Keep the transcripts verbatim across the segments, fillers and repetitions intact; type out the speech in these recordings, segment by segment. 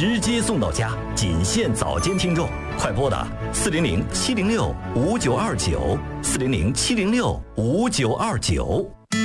直接送到家，仅限早间听众，快拨打四零零七零六五九二九四零零七零六五九二九。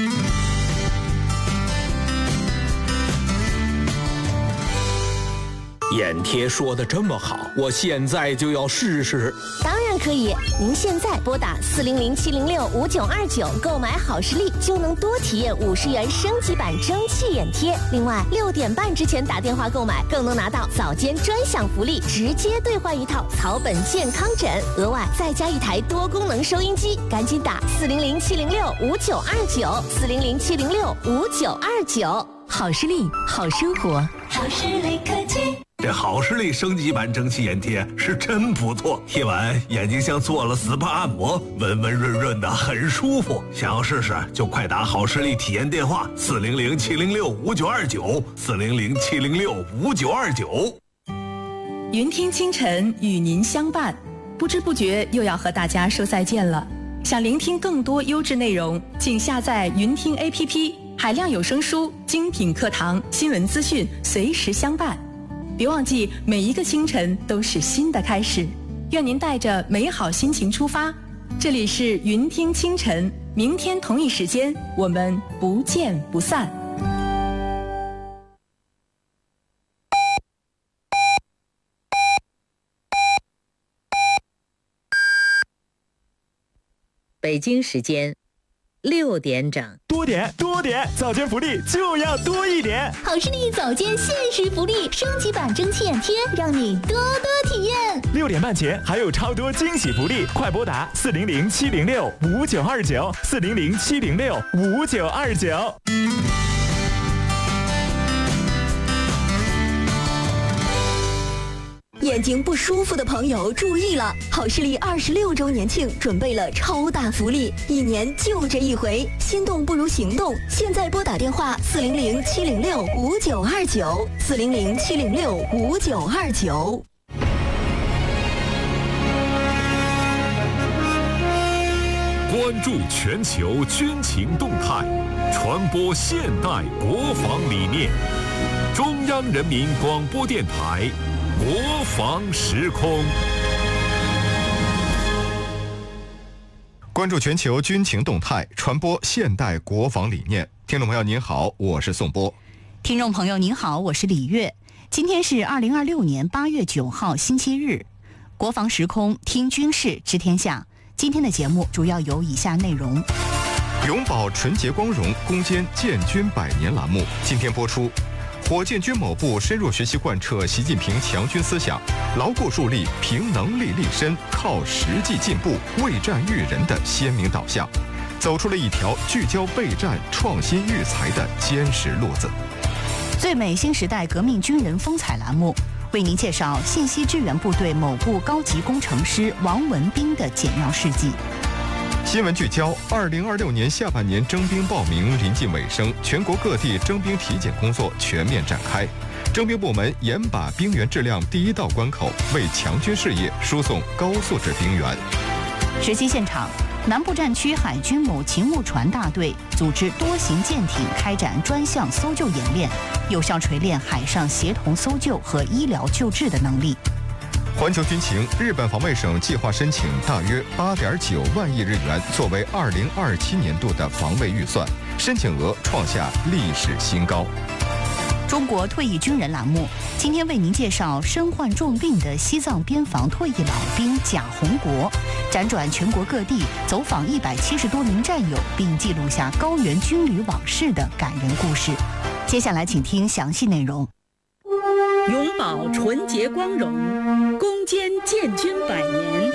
眼贴说的这么好，我现在就要试试。 当然可以，您现在拨打四零零七零六五九二九购买好视力，就能多体验五十元升级版蒸汽眼贴。另外，六点半之前打电话购买，更能拿到早间专享福利，直接兑换一套草本健康枕，额外再加一台多功能收音机。赶紧打四零零七零六五九二九四零零七零六五九二九。好视力，好生活， 好视力科技。 这好视力升级版蒸汽眼贴是真不错，贴完眼睛像做了 S P A 按摩，温温润润的，很舒服。想要试试就快打好视力体验电话四零零七零六五九二九四零零七零六五九二九。 云听清晨与您相伴，不知不觉又要和大家说再见了。想聆听更多优质内容，请下载云听 A P P， 海量有声书、精品课堂、新闻资讯随时相伴。别忘记，每一个清晨都是新的开始。愿您带着美好心情出发。这里是云听清晨，明天同一时间我们不见不散。 北京时间六点整， 多点多点，早间福利就要多一点。 好视力早间限时福利，升级版蒸汽眼贴，让你多多体验。 六点半前还有超多惊喜福利，快拨打四零零七零六五九二九四零零七零六五九二九。 眼睛不舒服的朋友注意了，好视力二十六周年庆准备了超大福利，一年就这一回，心动不如行动。现在拨打电话四零零七零六五九二九四零零七零六五九二九。 关注全球军情动态，传播现代国防理念。中央人民广播电台。国防时空， 关注全球军情动态，传播现代国防理念。听众朋友您好，我是宋波。 听众朋友您好，我是李月。今天是二零二六年八月九号星期日，国防时空听军事知天下。今天的节目主要有以下内容： 永葆纯洁光荣，攻坚建军百年栏目今天播出。火箭军某部深入学习贯彻习近平强军思想，牢固树立凭能力立身、靠实际进步、为战育人的鲜明导向，走出了一条聚焦备战、创新育才的坚实路子。 最美新时代革命军人风采栏目为您介绍信息支援部队某部高级工程师王文斌的简要事迹。 新闻聚焦：二零二六年下半年征兵报名临近尾声，全国各地征兵体检工作全面展开。征兵部门严把兵员质量第一道关口，为强军事业输送高素质兵员。 实习现场：南部战区海军某勤务船大队组织多型舰艇开展专项搜救演练，有效锤炼海上协同搜救和医疗救治的能力。 环球军情：日本防卫省计划申请大约八点九万亿日元，作为二零二七年度的防卫预算，申请额创下历史新高。 中国退役军人栏目今天为您介绍身患重病的西藏边防退役老兵贾洪国，辗转全国各地，走访一百七十多名战友，并记录下高原军旅往事的感人故事。接下来请听详细内容。 永葆纯洁光荣，攻坚建军百年。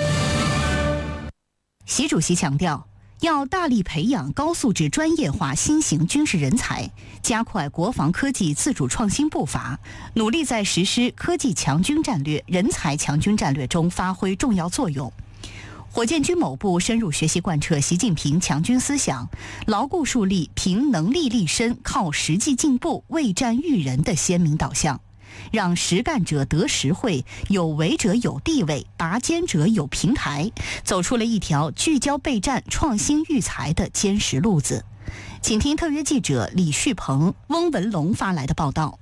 习主席强调，要大力培养高素质专业化新型军事人才，加快国防科技自主创新步伐，努力在实施科技强军战略、人才强军战略中发挥重要作用。火箭军某部深入学习贯彻习近平强军思想，牢固树立凭能力立身、靠实际进步、为战育人的鲜明导向，让实干者得实惠，有为者有地位，拔尖者有平台，走出了一条聚焦备战、创新育才的坚实路子。请听特约记者李旭鹏、翁文龙发来的报道。